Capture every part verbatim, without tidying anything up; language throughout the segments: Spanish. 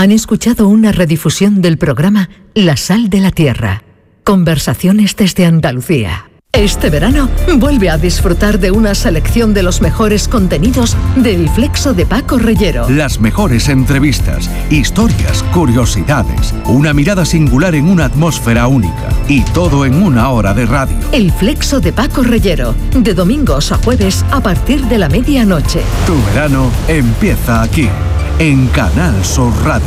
Han escuchado una redifusión del programa La Sal de la Tierra. Conversaciones desde Andalucía. Este verano, vuelve a disfrutar de una selección de los mejores contenidos del Flexo de Paco Reyero. Las mejores entrevistas, historias, curiosidades, una mirada singular en una atmósfera única. Y todo en una hora de radio. El Flexo de Paco Reyero, de domingos a jueves a partir de la medianoche. Tu verano empieza aquí, en Canal Sur Radio.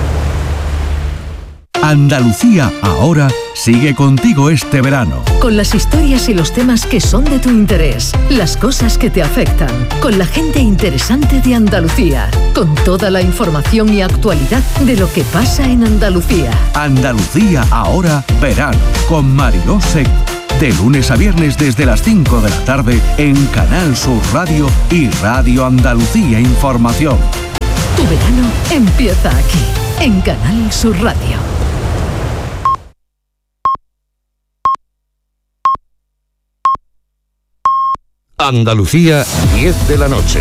Andalucía ahora sigue contigo este verano. Con las historias y los temas que son de tu interés, las cosas que te afectan, con la gente interesante de Andalucía, con toda la información y actualidad de lo que pasa en Andalucía. Andalucía ahora verano, con Mariló Seco. De lunes a viernes desde las cinco de la tarde en Canal Sur Radio y Radio Andalucía Información. Tu verano empieza aquí, en Canal Sur Radio. Andalucía, diez de la noche.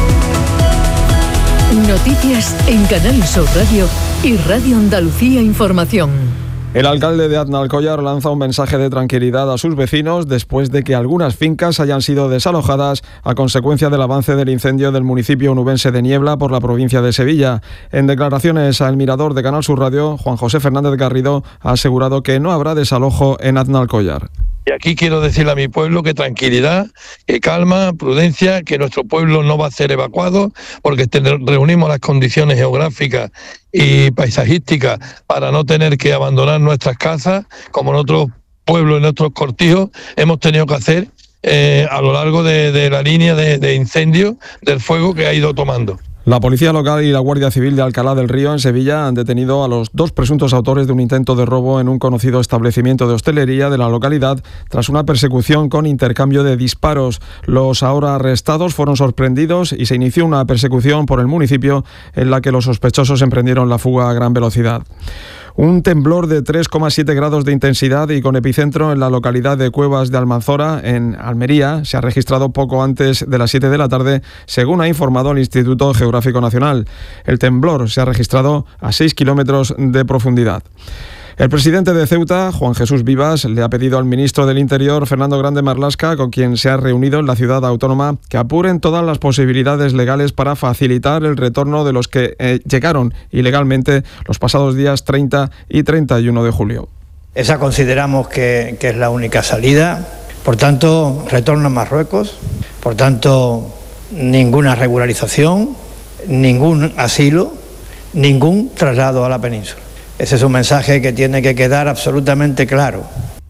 Noticias en Canal Sur Radio y Radio Andalucía Información. El alcalde de Aznalcóllar lanza un mensaje de tranquilidad a sus vecinos después de que algunas fincas hayan sido desalojadas a consecuencia del avance del incendio del municipio onubense de Niebla por la provincia de Sevilla. En declaraciones al Mirador de Canal Sur Radio, Juan José Fernández Garrido ha asegurado que no habrá desalojo en Aznalcóllar. Y aquí quiero decirle a mi pueblo que tranquilidad, que calma, prudencia, que nuestro pueblo no va a ser evacuado porque reunimos las condiciones geográficas y paisajísticas para no tener que abandonar nuestras casas, como en otros pueblos, en otros cortijos, hemos tenido que hacer eh, a lo largo de, de la línea de, de incendio del fuego que ha ido tomando. La Policía Local y la Guardia Civil de Alcalá del Río, en Sevilla, han detenido a los dos presuntos autores de un intento de robo en un conocido establecimiento de hostelería de la localidad tras una persecución con intercambio de disparos. Los ahora arrestados fueron sorprendidos y se inició una persecución por el municipio en la que los sospechosos emprendieron la fuga a gran velocidad. Un temblor de tres coma siete grados de intensidad y con epicentro en la localidad de Cuevas de Almanzora, en Almería, se ha registrado poco antes de las siete de la tarde, según ha informado el Instituto Geográfico Nacional. El temblor se ha registrado a seis kilómetros de profundidad. El presidente de Ceuta, Juan Jesús Vivas, le ha pedido al ministro del Interior, Fernando Grande Marlaska, con quien se ha reunido en la ciudad autónoma, que apuren todas las posibilidades legales para facilitar el retorno de los que eh, llegaron ilegalmente los pasados días treinta y treinta y uno de julio. Esa consideramos que, que es la única salida. Por tanto, retorno a Marruecos. Por tanto, ninguna regularización, ningún asilo, ningún traslado a la península. Ese es un mensaje que tiene que quedar absolutamente claro.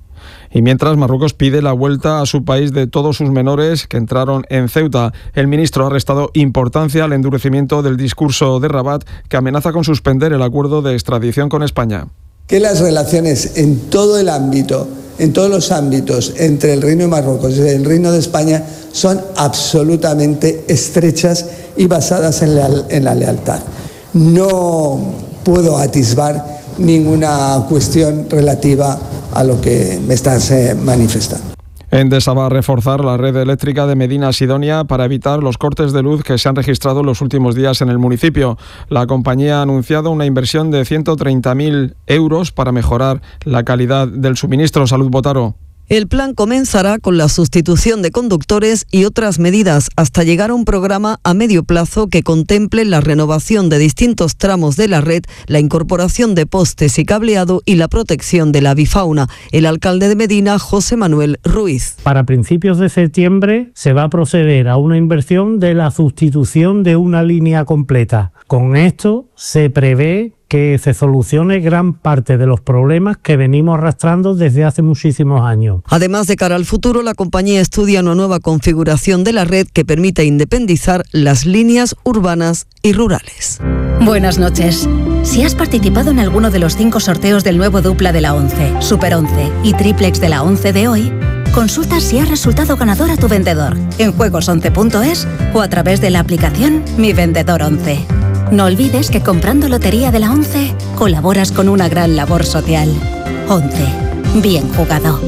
Y mientras, Marruecos pide la vuelta a su país de todos sus menores que entraron en Ceuta. El ministro ha restado importancia al endurecimiento del discurso de Rabat, que amenaza con suspender el acuerdo de extradición con España. Que las relaciones en todo el ámbito, en todos los ámbitos entre el Reino de Marruecos y el Reino de España son absolutamente estrechas y basadas en la, en la lealtad. No puedo atisbar ninguna cuestión relativa a lo que me estás eh, manifestando. Endesa va a reforzar la red eléctrica de Medina Sidonia para evitar los cortes de luz que se han registrado en los últimos días en el municipio. La compañía ha anunciado una inversión de ciento treinta mil euros para mejorar la calidad del suministro. Salud, Botaro. El plan comenzará con la sustitución de conductores y otras medidas hasta llegar a un programa a medio plazo que contemple la renovación de distintos tramos de la red, la incorporación de postes y cableado y la protección de la avifauna. El alcalde de Medina, José Manuel Ruiz. Para principios de septiembre se va a proceder a una inversión de la sustitución de una línea completa. Con esto se prevé que se solucione gran parte de los problemas que venimos arrastrando desde hace muchísimos años. Además, de cara al futuro, la compañía estudia una nueva configuración de la red que permita independizar las líneas urbanas y rurales. Buenas noches. Si has participado en alguno de los cinco sorteos del nuevo dupla de la once, Super once y triplex de la once de hoy, consulta si has resultado ganador a tu vendedor en juegos once punto es o a través de la aplicación Mi Vendedor once. No olvides que comprando Lotería de la once colaboras con una gran labor social. once. Bien jugado.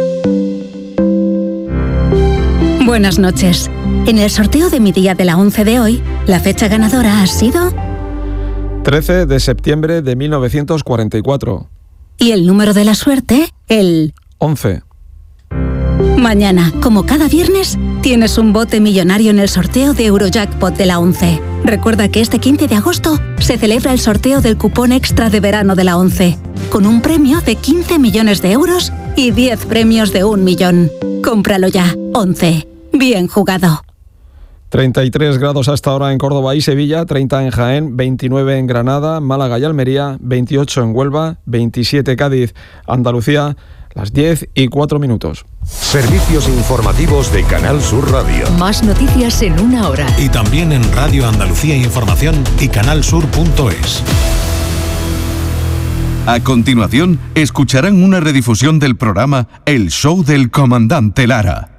Buenas noches. En el sorteo de Mi Día de la once de hoy, la fecha ganadora ha sido trece de septiembre de mil novecientos cuarenta y cuatro. Y el número de la suerte, el once. Mañana, como cada viernes, tienes un bote millonario en el sorteo de Eurojackpot de la ONCE. Recuerda que este quince de agosto se celebra el sorteo del cupón extra de verano de la ONCE, con un premio de quince millones de euros y diez premios de un millón. Cómpralo ya, ONCE. Bien jugado. treinta y tres grados hasta ahora en Córdoba y Sevilla, treinta en Jaén, veintinueve en Granada, Málaga y Almería, veintiocho en Huelva, veintisiete Cádiz, Andalucía, las diez y cuatro minutos. Servicios informativos de Canal Sur Radio. Más noticias en una hora. Y también en Radio Andalucía Información y canalsur punto es. A continuación, escucharán una redifusión del programa El Show del Comandante Lara.